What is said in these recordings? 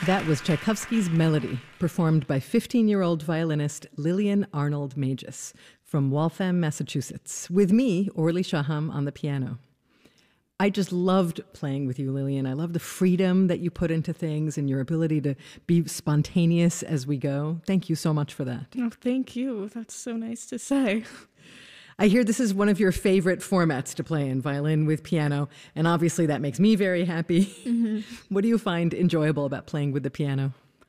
That was Tchaikovsky's Melody, performed by 15-year-old violinist Lillian Arnold Magis from Waltham, Massachusetts, with me, Orly Shaham, on the piano. I just loved playing with you, Lillian. I love the freedom that you put into things and your ability to be spontaneous as we go. Thank you so much for that. Oh, thank you. That's so nice to say. I hear this is one of your favorite formats to play in, violin with piano, and obviously that makes me very happy. Mm-hmm. What do you find enjoyable about playing with the piano?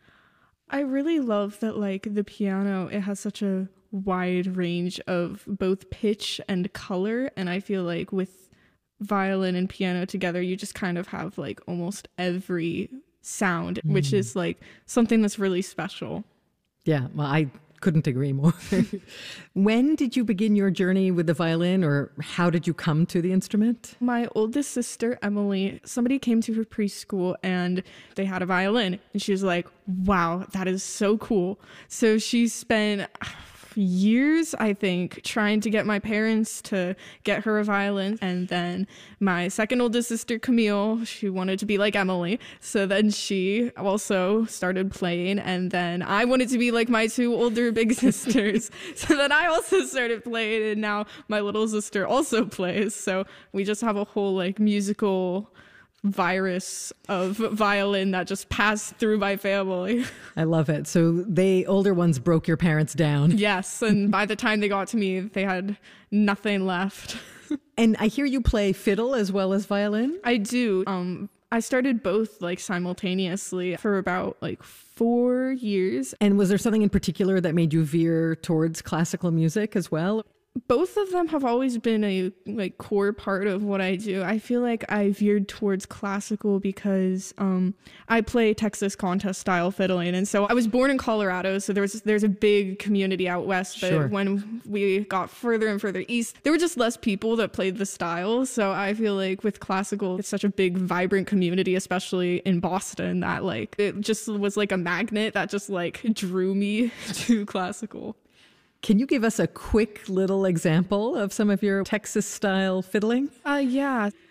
I really love that, like, the piano, it has such a wide range of both pitch and color, and I feel like with violin and piano together, you just kind of have, like, almost every sound, which is, like, something that's really special. Yeah, well, I couldn't agree more. When did you begin your journey with the violin, or how did you come to the instrument? My oldest sister, Emily, somebody came to her preschool and they had a violin, and she was like, wow, that is so cool. So she spent years, I think, trying to get my parents to get her a violin. And then my second oldest sister, Camille, she wanted to be like Emily. So then she also started playing. And then I wanted to be like my two older big sisters. So then I also started playing. And now my little sister also plays. So we just have a whole like musical virus of violin that just passed through my family. I love it. So they older ones broke your parents down. Yes, and by the time they got to me, they had nothing left. And I hear you play fiddle as well as violin? I do. I started both like simultaneously for about like 4 years. And was there something in particular that made you veer towards classical music as well? Both of them have always been a like core part of what I do. I feel like I veered towards classical because I play Texas contest style fiddling, and so I was born in Colorado, so there's a big community out west. But Sure. When we got further and further east, there were just less people that played the style. So I feel like with classical, it's such a big, vibrant community, especially in Boston, that like it just was like a magnet that just like drew me to classical. Can you give us a quick little example of some of your Texas-style fiddling? Yeah.